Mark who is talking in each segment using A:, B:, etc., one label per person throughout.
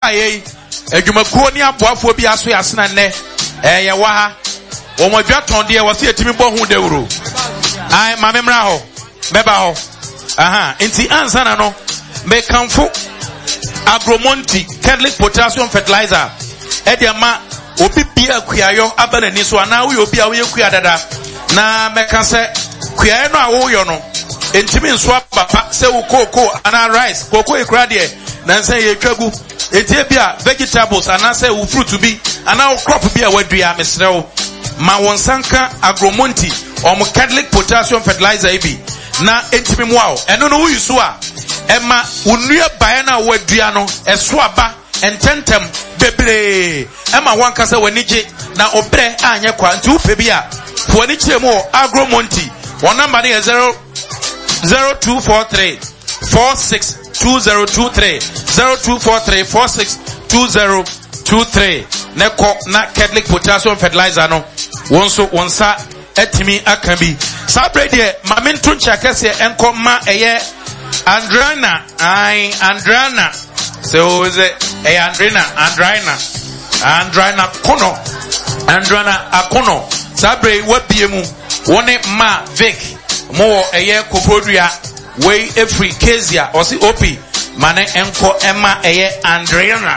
A: ye adwumakuo ni aboafo bi aso yasena nne ye wa ha womodwa ton de wo se etimi bo hu dewuro ai ma memra ho meba ho aha enti ansana no me kanfo Agromonti Catholic Potassium Fertilizer ediama obi bia kuayo abanani so ana wo obi a wo yekua dada na meka se kuayo no a wo yo no entimi nso papa se wo koko ana rice koko ekura de na nse ye twagu etie bia vegetables ana se wo fruit bi ana wo crop bia wadua mesrew ma won sanka Agromonti omo Catholic Potassium Fertilizer ibi na entimi mo awo eno no wo yusu a ema unua bae na wadua no eso aba ententem bebre ema wankasa wanije na obre anye kwa nti upe bia woni chiremu Agromonti won number is 0243 462023 0243 462023 neko na Catholic Potassium Fertilizer no wonso wonsa etimi akambi sabrede mamentun chakese enko ma eye Andrana so is it Andrana Akono sabre wabiemu wone ma Vic mo eye kopodua we every kezia osi opi mane enko ema eye Andrana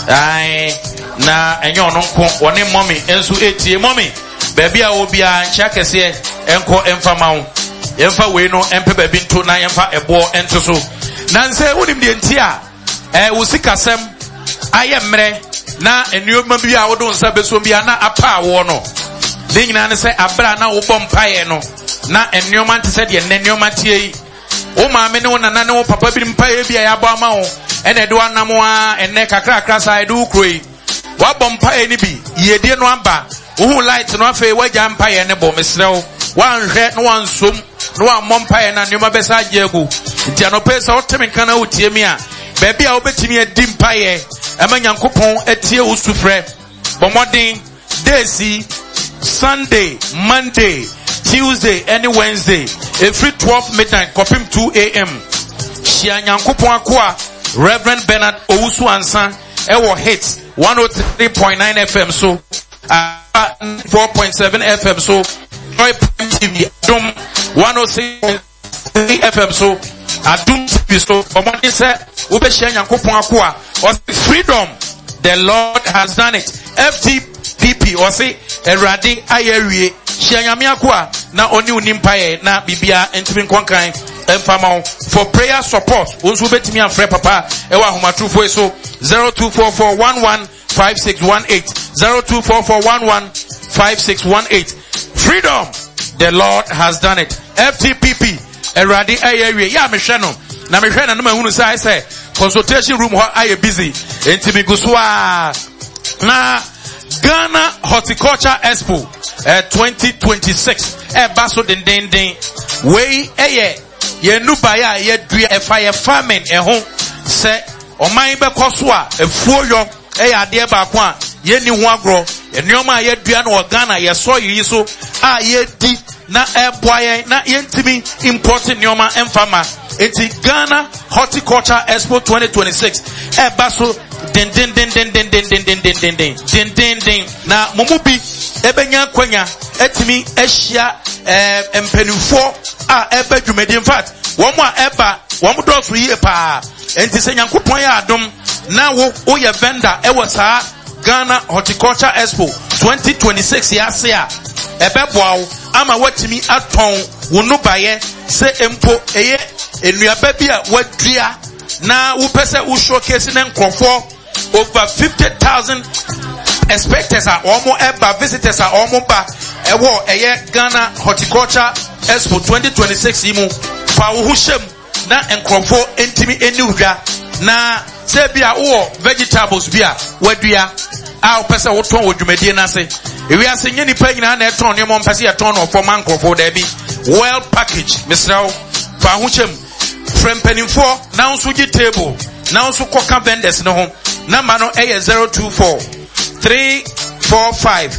A: na enyo no nko wone mommy enso etie mommy baby a obia ncha kese enko emfama wo yemfa we no empe baby nto na yemfa ebo ento so nanse wonim de ntia usikasem ayemre na enuoma bi a wodo nsa beso bi na apa awo no de nyina ne se abra na wo bompaye no na enuoma nte se de enuoma tie yi wo maame ne wo nana ne wo papa bi mpaye bi a ya bo ama wo ene de wanam a enne kakra sai de ukroi wa bompaye ni bi yedie no aba wo light no afa waja mpaye ne bo mesrew wan hwe no wan som no wan mompaye na enuoma besa agegu nti anopesa otemi kana utie mi a baby a obetimi adi mpaye ema nyankopon etie usufre bomodin daisy Sunday Monday Tuesday and Wednesday every 12 midnight kopim 2 a.m. Shia nyankopon akoa Reverend Bernard Owusu ansa ewo hits 103.9 FM so 4.7 FM so TV Adum 106.3 FM so Adum TV so omoni se ubeshia nyankopon akoa or freedom the Lord has done it FTPP or say erade ayewie shia nyame akoa na oni unimpaye na bibia entimi nkwankan emfama for prayer support onso betimi afre papa ewa ahomatrufo so 0244115618 0244115618 freedom the Lord has done it FTPP erade ayewie ya mehwe no na mehwe na no mahunu sai say consultation room ho aye busy entimi guswa na Ghana Horticulture Expo 2026 baso den we ye nubaya ye dua e fire farming ho se oman be koso a efuo yo ade ba ko a ye ni ho agro enuoma ye dua na Ghana ye so yi so a ye di na eboye na ye ntimi import enuoma emfama eti Ghana Horticulture Expo 2026 baso den na momubi ebenya kwanya etimi ehia empenufo a eba dwumedi in fact wo mo eba wo mo doso yi pa enti se nyankopon ya adom na wo ye vendor ewo saa Ghana Horticulture Expo 2026 ya se a ebeboawo ama watimi aton wonu baye se empo eye enuaba bi a wadua na wo pese wo showcase na nkrofo over 50,000 spectators are almost eba visitors are almost ba ewo eye Ghana Horticulture Expo 2026 imu fa wo hushem na nkrofo entimi eniwda na se bia wo vegetables bia wadua a pese wo ton odwumadie na se ewi ase nye nipa nyina na eton ne mo pese ye ton no for man nkrofo da bi well package misraw fa hushem frempenifo na unsuji table na unsu koka vendors no ho number no 024 345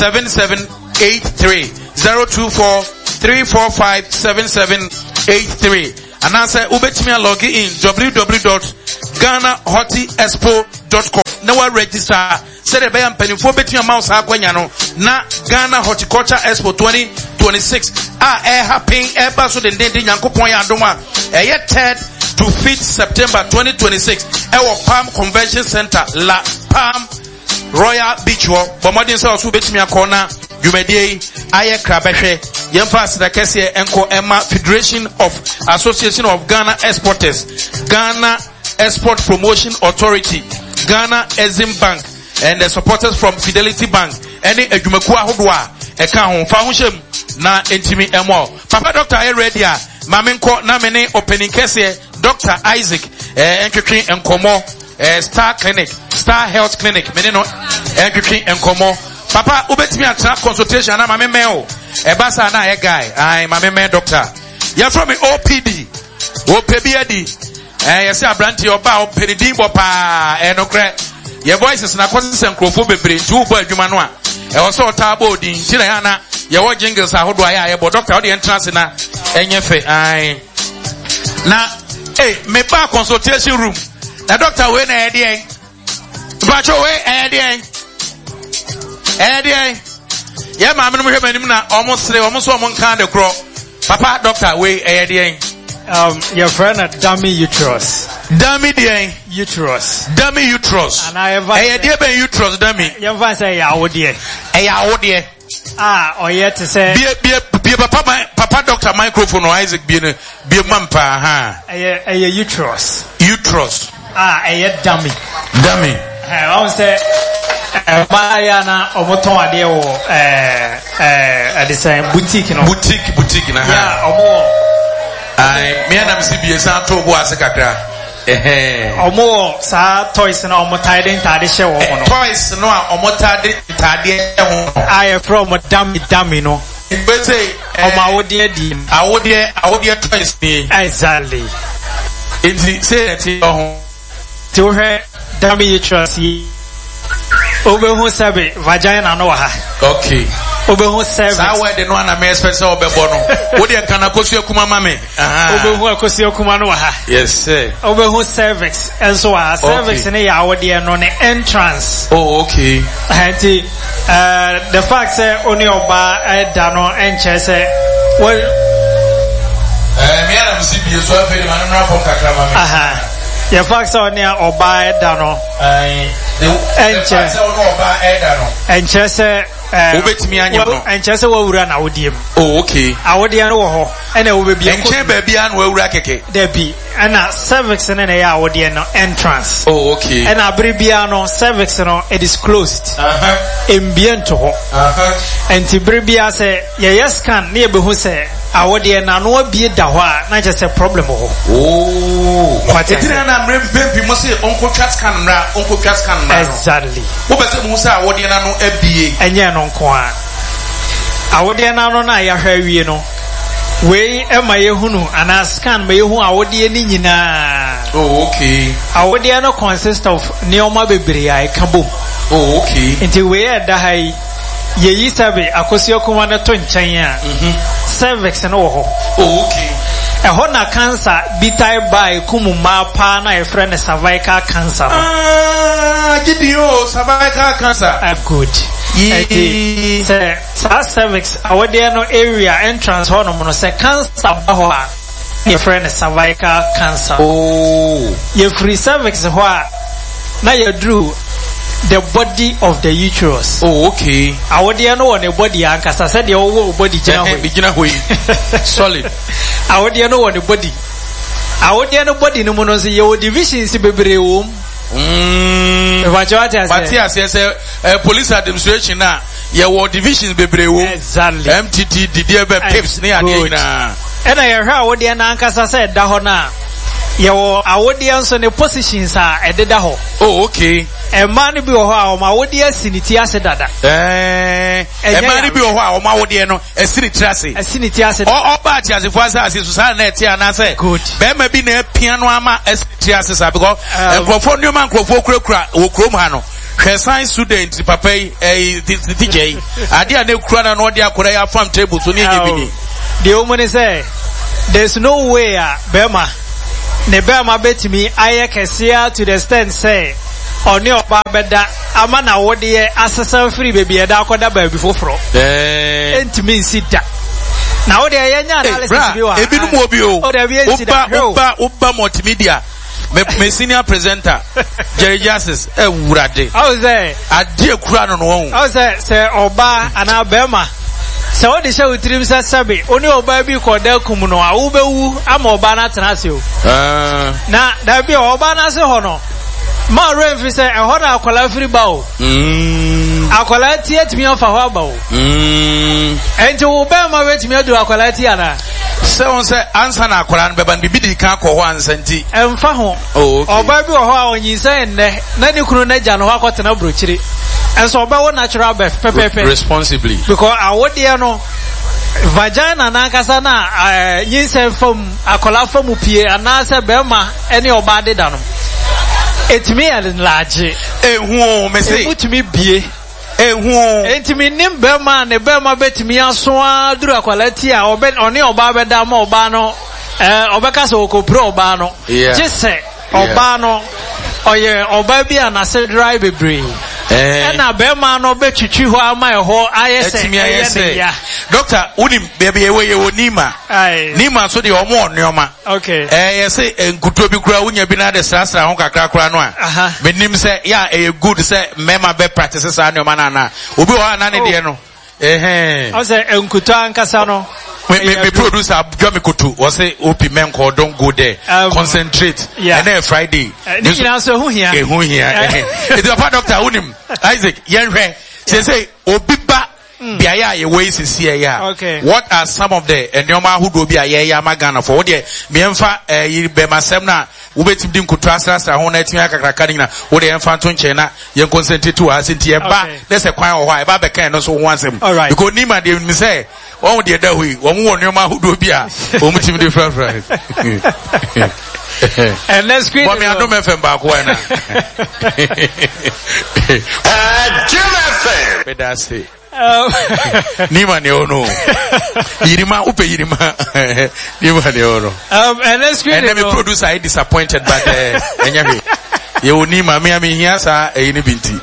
A: 7783 024 345 7783 and answer ubetimi log in www.ghanaHortiExpo.com na wa register say the be mpanimfo betumi amount sa akwanya no na Ghana Horticulture Expo 2026 happen eba so den Nyankopon ya adoma 3rd to 5th September 2026 Palm Convention Center La Palm Royal Beach bomodin say oso betumi akona Jumedie aye krabehwe yemfa sidakese enko Emma Federation of Association of Ghana Exporters, Ghana Export Promotion Authority, Ghana Exim Bank, and the supporters from Fidelity Bank. Any adwumaku ahodoa eka ho fa ho hyem na entimi emo. Papa Doctor are ready a mamenko na mene opening kese Dr. Isaac enketwe enkomo Star Clinic, Star Health Clinic mene no enketwe enkomo. Papa, ubetimi atra consultation na mame meo. Ebasa na e guy. Ai mame me doctor. You from me OPD. OPBD. You say abranti oba opedi bo pa enokre. Your voices na kwase nkrofo bebre nti ubo adwuma no a. E wo so otabo odin nti na ya na ye wo jingles ahodo aya ye bo doctor the entrance na enyefe. Ai. Na me pa consultation room. Na doctor we na e dey. Bacho we e dey. Yeah, mama, no have any almost say almost one kind of grow. Papa, doctor, we
B: your friend at dummy uterus.
A: Dummy day
B: uterus.
A: Dummy uterus.
B: And I have
A: uterus dummy.
B: You ever say I dear. Or yet to say
A: be papa doctor microphone or Isaac be mampa
B: a uterus.
A: Uterus.
B: A dummy.
A: Dummy.
B: I always say Bayana omoton ade wo the same boutique no
A: na
B: yeah omo
A: ai me na msibie sa to bo ase kakra
B: omo sa toys na omo tade ntade hye wo no
A: toys no a omo tade ntade ho
B: I from dummy no
A: be say
B: omo awode
A: toys ni
B: exactly
A: it say that ho
B: to her dummy uterus Obehu sebe vagina no ha.
A: Okay.
B: Obehu sebe.
A: Sa we de no na me expect say obebo no. Wo de kana kosu akuma mame.
B: Obehu akosu akuma no ha.
A: Yes sir.
B: Obehu cervix enso ha. Cervix ne ya wo de no ne entrance.
A: Oh okay.
B: Hanti the fact say oni oba da no enche say well
A: me na msibi so afeli ma no rapon kakra mame.
B: Aha. The fact say oni oba da no.
A: Enche say oni oba da no.
B: Enche say
A: obetimi anya no.
B: Enche say wawura na wodiem.
A: Oh okay.
B: Awodie no wo ho. Ena obebi
A: enche ba bia na wawura keke.
B: There be. Ena cervix ne na ya awodie no entrance.
A: Oh okay.
B: Ena abribia no cervix no it is closed. Ambient ho. Enti bribia say ye scan na ye behu say awodie na no abie da ho a na je say problem ho.
A: Oh. But it na mrempi mo say onko twa scan na.
B: Exactly.
A: Wo be say mo say awodie na no abie.
B: Enye no nko a. Awodie na no na ya hwa wie no. We ema yehunu ana scan me yehu awodie ni nyina.
A: Oh okay.
B: Awodie no consist of neoma bebre ai kabo.
A: Oh okay.
B: Nti we da hai ye yisabe akosio kuma na to nchen a. Cervix no ho.
A: Oh okay.
B: Eho na cancer bitai by kumuma pa na e friend cervical cancer.
A: Gidio cervical cancer.
B: Good. Say cervix awodie no area entrance ho no say cancer ba ho a your friend cervical cancer.
A: Oh.
B: Your free cervix ho a na you drew the body of the uterus.
A: Oh okay.
B: Awodie no on the body ankasa said the wo body
A: gina hoi. Solid.
B: Awodie no on the body. Awodie no body no mo say your divisions bebre wo.
A: Police administration na ye war divisions bebre wo.
B: Exactly.
A: MTT DDB pips ne ade na.
B: Ena ye hwa awodie na ankasa said da ho na. Ye wo awodie nso ne positions a ededa ho.
A: Oh okay.
B: Man bi wo ho a o ma awodie siniti ase dada.
A: Man bi wo ho a o ma awodie no esiniti ase.
B: Esiniti ase.
A: O ba ti ase fo ase so sa na eti ana say. Be ma bi na piano ama esiniti ase sa because enkrofo new man enkrofo kura wo krom ha no. Hwe science student papa TJ ade na kura na no de akora ya farm table so ne bi.
B: The woman say there's no way Bema ne Bema betimi aye kesia to the extent say oni oba beda ama na wode ye asesa free baby eda akoda ba bi foforo entimi nsida na wode ye nya analysis bi wa
A: ebinu obi o oba multimedia me senior presenter Jerry Justice wurade
B: how say
A: ade kura no no
B: how say oba ana bema se wode she utrim se sabe oni oba bi koda kum no a wo bewu ama oba na tenase o na da bi oba na se ho no ma renfi se eho na akwala free ba o akwala tie timi ofa ho ba o enti wo be ma wetimi adu akwala tie ana
A: se on se answer na akwala no beba bibi di kan ko ho ansanti
B: emfa ho oba bi ho a onyinsa enne na ni kunu na gya no ho akotena brochiri enso oba wo natural birth pepepe
A: responsibly
B: because awode no vagina na kasa na nyinsa fam akwala fam pie ana se be ma ene oba de da no etimi large
A: ehu me say
B: etimi bie
A: ehu
B: etimi nimbe ma ne be ma betimi aso aduru akwala ti a oni oba be da ma oba no obeka so okopro oba no jese oba no oye oba bi anase drive bebre na be ma no be twitwi ho ama ho ayese
A: ya doctor unim baby we nima so de omo onoma
B: okay
A: say enkuto bi kura unya bi na de sasra ho kakra kura no a menim say ya good say mema be practice sa anoma na obi ho ana ne de no
B: o say enkuto ankasa no
A: me producer Jomi Kutu was say opi menko don't go there concentrate and then Friday
B: you so who here
A: it's a doctor unim Isaac yenhwe say obiba biaya ye way sisi ya what are some of the enoma who do bia ya magana for what there me emfa be masem na wo betim dim kutu asasa ho na etia kakraka ni na wo de emfa to nche na ye concentrate to asinti e ba na se kwan ho e ba be kan no so ho ansem because nima de me say one the other way one enoma who do bia o mutim de fra
B: and let's screen
A: me I don't FM back when Jim FM be that say Nima ne ono Yirima upe Yirima Nima ne ono
B: and let's screen
A: and then the producer I disappointed but enyawe ye onima me here sa ni binti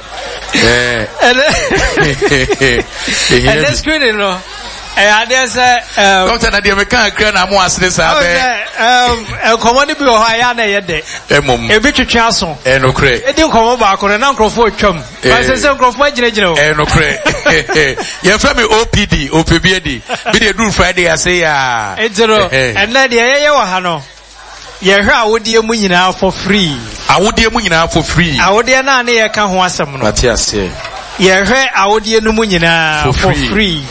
B: and let's screen it no
A: Doctor na de me kan akra na mo asre sa be
B: common bi o ha ya na ye de
A: emom
B: e bi twetwe aso
A: no kre
B: e di common ba ko na nkrofo twam ba se nkrofo agiragire o
A: no kre ye fra me OPD bi de do Friday I say ya
B: ejero and na de ye wa ha no ye hwa awodie mu nyina for free awodie na ye ka ho asem no
A: Matiase
B: ye hwa awodie no mu nyina for free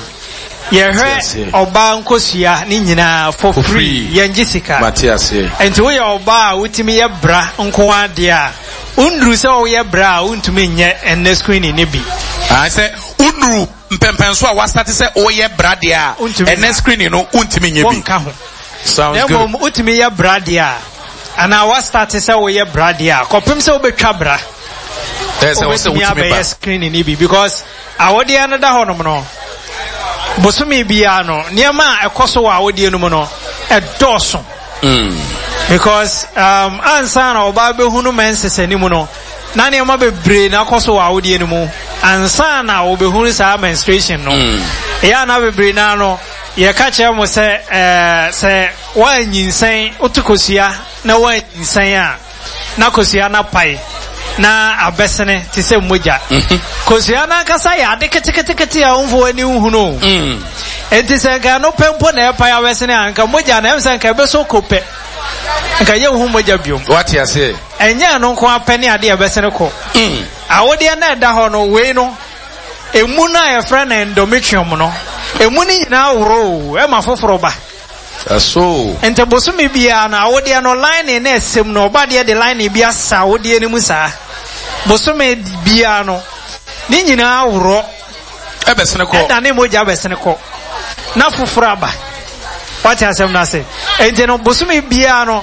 B: Yehwe oba nkosua ni nyina for free yenjisika
A: Matiase
B: enti wo ye oba wutimi ye bra nko ade a undru se wo ye bra untumi nye enne screen ni bi
A: I say undru mpempenso a wasate se wo ye bra de a enne screen no untumi nye bi
B: wonka ho
A: sounds good
B: utimi ye bra de a ana wasate se wo ye bra de a kopim se wo betwa bra
A: there's also utimi
B: ba screen ni bi because awode anada ho no Bosumi biano niama ekoso wa awodie no mu no edoso because ansa na oba be hunu mensese ni mu no na niama bebre na koso wa awodie no mu ansa na obe hunu sa menstruation no ya na bebre na no ye ka che mo se wa nyinsen otukosia na wa nyinsen a na kosia na pai na abesene ti se moja kosia na kasa ya de ketekete ya unfo ani unhunu enti se ga no pempo na epa ya besene anka moja na emse nka beso kope nka ye hu moja biom
A: what you say
B: enya no nko apani ade ya besene ko awode na eda ho no we no emu na ya fra na endometrium no emu ni na woro e ma foforo ba
A: so
B: ente bosumi bia na awode no line na esem no obade de line bia sa awode ni mu sa bosumi bia no ni nyina woro
A: e besene ko
B: eda ne moja besene ko na foforo aba what asem na say ente no bosumi bia no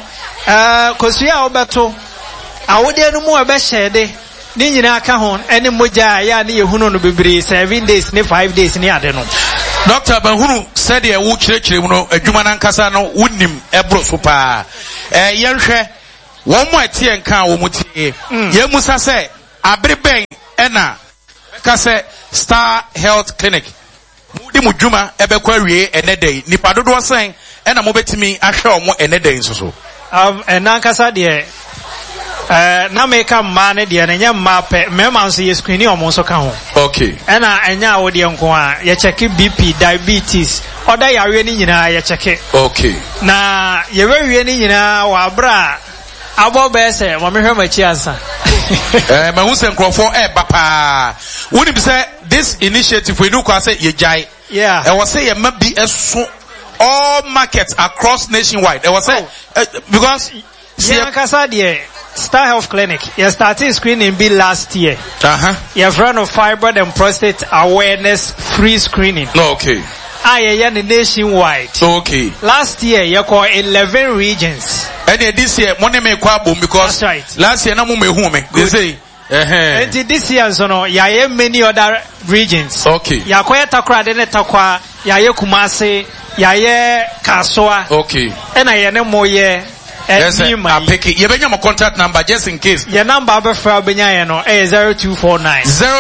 B: kosua obeto awode no mu ebe hyede ni nyina aka ho ene moja ya ne yehunu no bebre 7 days ne 5 days ne ade no
A: Doctor Bahunu said ye wo kyerɛkyerɛ mu no adwuma nan kasa no wonim ebro so pa yenhwɛ wɔn mo atie nka wo mu tie ye musa sɛ abreben ena kase Star Health Clinic mudi mudwuma ebekwa wie enedey nipa dodo sen ena mobetimi ahwe omo enedey nsoso
B: enankasa de na meka mma ne de na nya mma pe mema nso ye screening omo nso ka ho
A: okay
B: ena enya wo de nko a ye check BP diabetes oda yawe ni nyina ye check
A: okay
B: na ye wewe ni nyina wa bra abo bese mo mehwe machi ansa
A: ma hu se nkrofo bapa woni bi say this initiative we do kwa say ye jai
B: yeah
A: e was say ye ma bi eso all markets across nationwide e was say because
B: yeah kasa de Star Health Clinic you started screening be last year your friend of fibroid and prostate awareness free screening
A: okay
B: nationwide
A: okay
B: last year you call 11 regions
A: and this year money me kwa boom because
B: right.
A: Last year na mo me hu me they say
B: and this year so no ya many other regions
A: okay
B: ya kwa takwa de ne takwa ya Kumasi ya Kasoa
A: okay
B: and I ne moye
A: yes I pick it you benya my contact number just in case
B: your number be for benya no 0249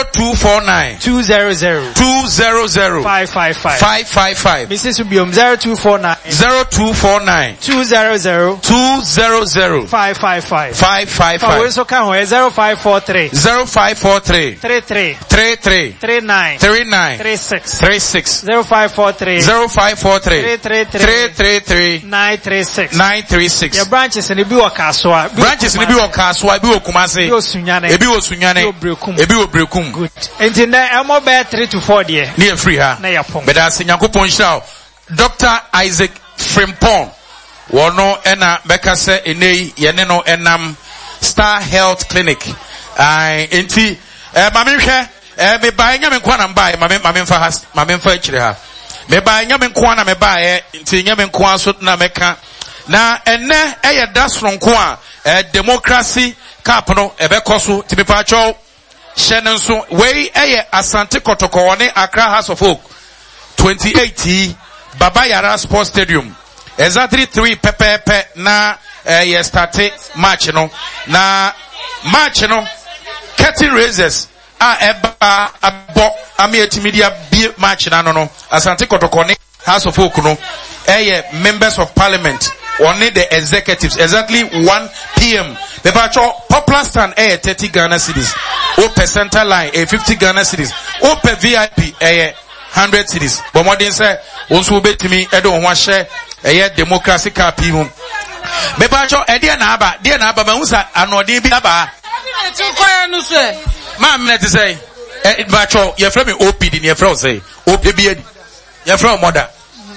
B: 200 555 Mrs. Ubiom 0249 200 555 we so can 0543 33 39 36 0543 33 936 branches in the Biwa Kaswa.
A: Branches in the Biwa Kaswa, Biwa Kumasi, Ebiwo Sunyane, Ebiwo Brekum.
B: Good. And in there, I'm about 3 to 4 years.
A: Near free her. But I sing Yaku Ponchao. Dr. Isaac Frimpong. Wono ena Bekase ene yeneno enam Star Health Clinic. Enti mamimhwe me ba nya me kwa na mba mamimfa ichire ha. Me ba nya me kwa na me ba enti nya me kwa so na meka. Na ene dasronko a democracy cap no ebekoso tipipacho hyenenso we Asante Kotoko ne Accra House of Oak 2080 Baba Yara Sports Stadium exactly 3 pepe na ye start match no na match no curtain raisers eba abo amieti media bi match na no Asante Kotoko ne House of Oak no members of parliament only the executives exactly 1 p.m. The popular stand 30 Ghana cedis. Open center line 50 Ghana cedis. Open VIP 100 cedis. But more than say also bet to me I don't want share democracy cap even. Bebacho dear na aba mangusa anodi bi aba. Ma minute say bacho your friend me OPD your friend say OPD your friend mother.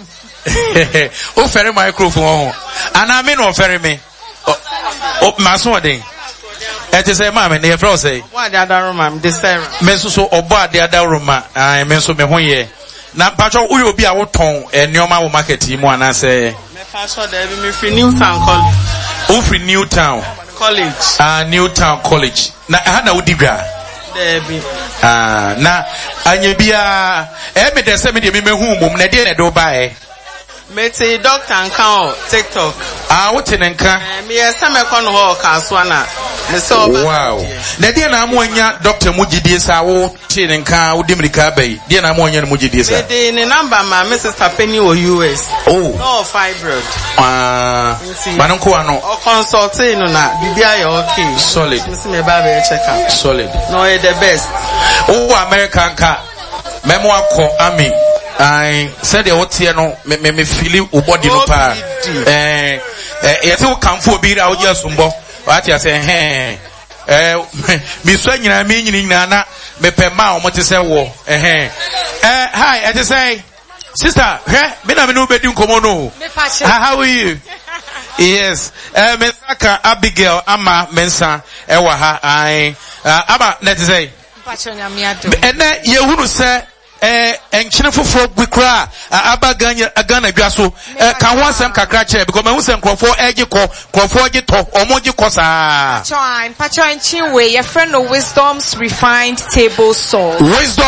A: O ferry microphone and I mean on ferry me my son thing it is a man and the say
C: what the other room this
A: meso so oba the other room I meso me ho ye na pacho we obi a wo ton enioma wo market mu ana say
C: me pastor there me free Newtown College
A: o free Newtown
C: College
A: Newtown College na ha na udigwa
C: Debi
A: na anya bia me de se me de me hu mum na de na do bae
C: Mete doctor nkan TikTok.
A: Wote nka.
C: Me yesa me kono ho kaswana. Me so
A: wow. Na dia na amonya doctor mugidie sa wo te nka wo dimrika bai. Dia na amonya mugidie sa.
C: Me de ne number ma me sister Penny o US.
A: Oh.
C: No fibroid.
A: Manonko ano.
C: O consult no na bibia ya okay.
A: Solid.
C: Me se me ba be check up.
A: Solid.
C: No e the best.
A: Oh American ka. Memo akọ army. I said the what here no me feel body no pa yete wo kamfo obi ra wo jasumbo what you say mi so nyina me nyina na me pe ma o mote say wo hi I just say sister me na me no be di nkomo no how are you yes me saka Abigail ama mensa wa ha aba let say ene yehunu say enchine foforo gwikra aba Ghana dwaso kan ho asem kakra kire because me hu se nkrofo agi to omogi kosa
D: pacho enchin we your friend of Wisdom's refined table salt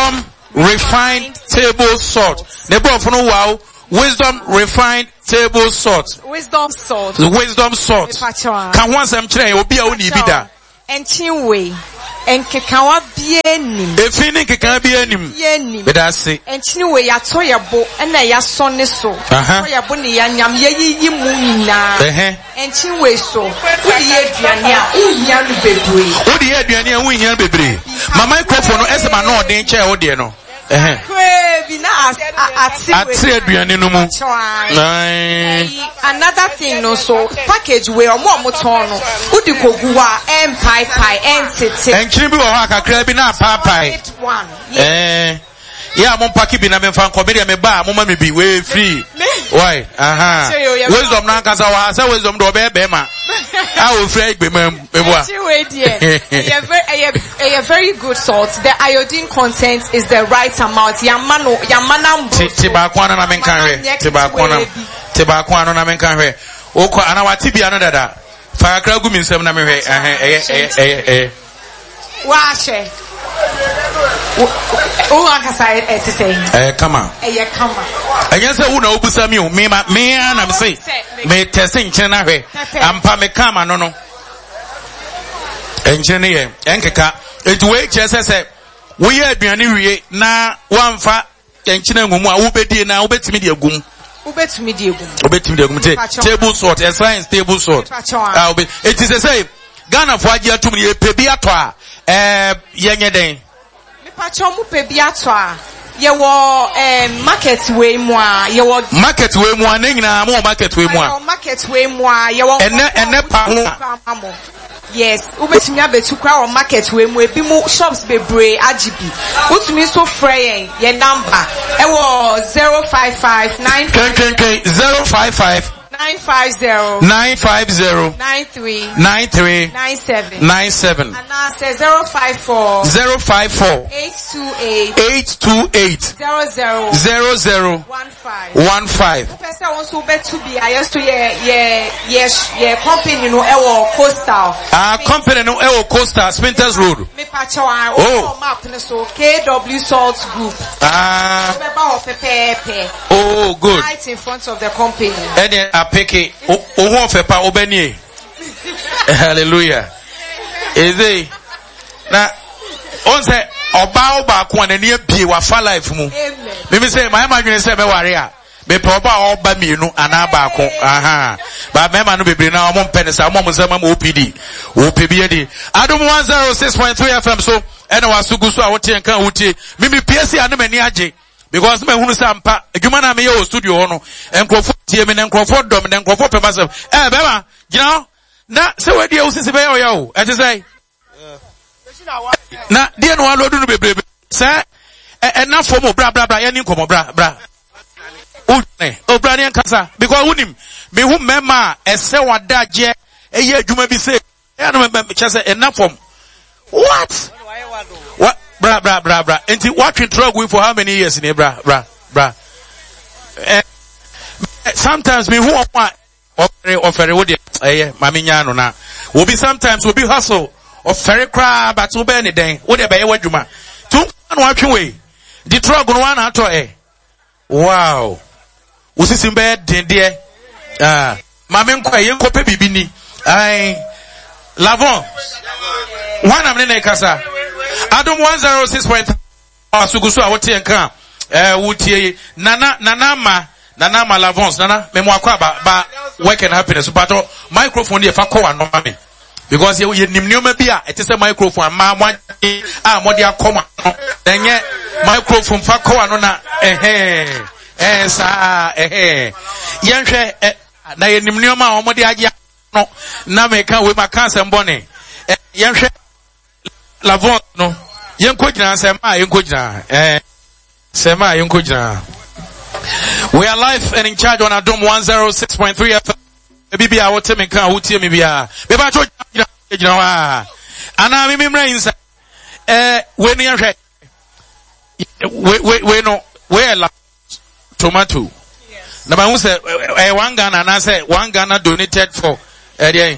D: nebo
A: fono wow Wisdom refined table salt
D: wisdom salt
A: kan ho asem kire obi a oni bi da
D: Enchinwe. Enkekawa bienim.
A: Efini nkekawa bienim. Bedase.
D: Enchinwe ya toyabo ena ya sonne so. Toyabo ni ya nyam ye mu nyina. Enchinwe so. Udi ye aduane a unya no bebre.
A: Udi ye aduane a unya no bebre. Ma microphone no esema no den che wo de no.
D: Another thing also package where motono udi koguwa pie entity
A: enchiri bi wo ha kakra bi na pie yeah mo paki bi na me fan ko me ba mo ma me bi we free why wisdom na kasa wa say wisdom do be ma I free be
D: a very good salt. The iodine content is the right amount. Yamana
A: tiba kwana na menkan hwe oko ana wati bia no dada fa akra gu mi nsem na me hwe
D: washe o akasa etise
A: kama enye se wo na obusa mi o me na me say me tese nkyene na hwe ampa me kama no enkyene ye enkeka etu we kyese se wo ye aduane wie na wamfa enkyene ngumu a wo bedie na wo betimi de agum
D: ubetumi de agum
A: table salt science table salt it is say Ghana for agia tum ni pebi ato a yenye den
D: me pacho mu pebi ato a ye wo market we mu a ye wo
A: market we mu a na nyina mo market we mu a
D: ye wo
A: ene pa ho
D: yes ubetumi abetu kwa o market we mu ebi mu shops bebre agibi utumi so frey ye number e wo 055 055 950 93 97 and now say 054 828 00 15 person wants to bet to be I used to yeah company no ewo coastal
A: company no ewo coastal Spinters Road
D: me pacho map no so KW Salt Group
A: oh good
D: right in front of the company
A: apeke oho fepa obanie hallelujah eze na on say oba ko na ne abie wa fa life mu me say my madwene say be ware a me pe oba mienu ana ba ko ba me ma no bebre na o mo mpene sa mo nsema ma OPD bi edi adom 106.3 FM so ena wasugu so a wote nkan wote mimi PSC anemani age because me hunu sampa adwuma na me ye o studio ho no enkrofo tie me na enkrofo dom na enkrofo pe masem be ma gina na se wadi e usisi be ye o ya o e te say na die no alodu no bebrebe se na fomo bra ye ni nkomo bra o bra ni nkasa because unim me hu mema ese wadaje eye adwuma bi se e no me chese na fom what bra enti what we struggle for how many years in bra sometimes me who offer wo de mama nya no na will be sometimes will be hustle offer cry but wo be ni den wo de be ye wadwuma tun no atwe we the struggle no na ato wow wo sisi be den de mama nko ye nko pe bibi ni lavon one am ne kasa Adam 106.3 asugusu a wote nka wotie nana ma lavons nana me mo akwa ba work and happiness but microphone dey fa kwa no me because ye nimnioma bi a ete say microphone ma mo mo dey akoma no denye microphone fa kwa no na sa yenhwe na ye nimnioma a mo dey age no na me ka we ma cancer mbone yenhwe lavon no yenko gina sema yenko gina we are live and in charge on Adom 106.3 FM bibi a wote me kan wotie me bia be ba cho gina wa ana me mra insa we ni hwe we no we la tomato na ba hu say one Ghana na say one Ghana donated for yeah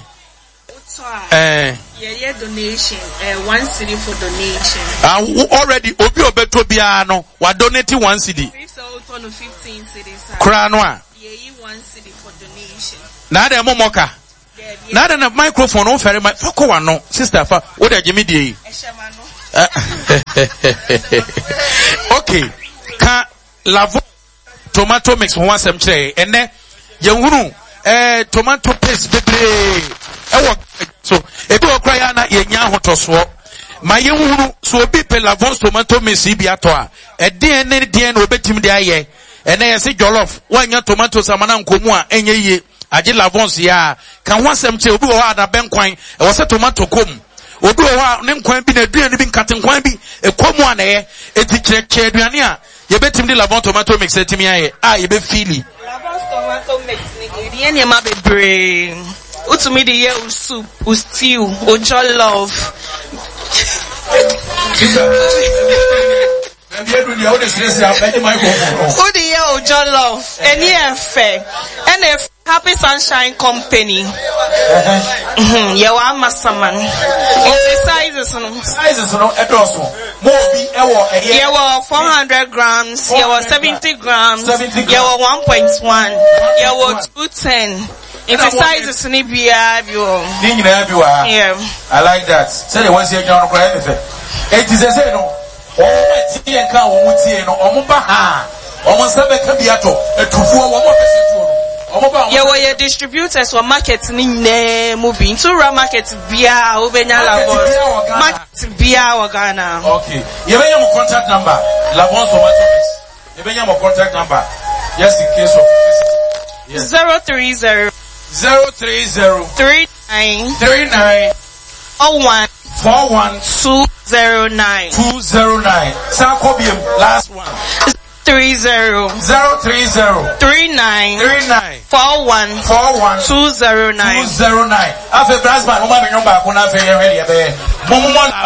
D: donation 1 cedi for donation
A: already obi obeto bia no wa donate 1 cedi 15 cedis kra no a 1 cedi for donation na dem momoka Now then a microphone on ferry my foko no sister fa what are Jimmy D? Okay. Ka lavo tomato mix one sem tray and then you tomato paste bebre. So if you cry na yenya hotoso my young so be pelavons tomato mix ibiatoa a dn obetim de aye and then I say jollof one your tomato samana nkomua enye ye aje lavons ya kan wasem che obi wo ada ben kwan e wose tomato kom obi wo ne nkwan bi na aduane bi nkaten kwan bi e komu ana ye eti kire aduane a ye betim de lavons tomato mix etimi aye ye be feeli
C: lavons tomato mix ni gidi ene ma bebre utumi de ye soup stew o jollof
D: Who the hell jollof? Any affair? And if Happy Sunshine Company. You are masterman. Sizes no edoso. You were 400 grams. You were 70 grams. You were 1.1. You were 210. If the sizes ni bia yeah.
A: I like that. Say the ones here John cry anything. It is a say no. Oh, tie nka wo mutie no omoba ha. Omo sabe ka biato. Etufuo wo mo pese tuo. Omoba.
D: Yeah, we are distributors for market ni ne movie. Into ra market bia obenya Lavons. Market bia wa Ghana.
A: Okay. You benya mo contact number. Lavons tomato mix. You benya mo contact number. Yes, in case of
D: yes. 030
A: 39
D: 41 209
A: Sakobium last one
D: 030 39 41 209
A: Afe Brasman, mama me nyomba kuna fe ye ready